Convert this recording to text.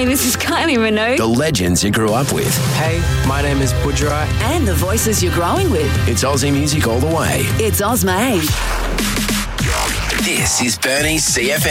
Hi, this is Kylie Minogue. The legends you grew up with. Hey, my name is Budra. And the voices you're growing with. It's Aussie music all the way. It's Ozma. This is Bernie's CFM.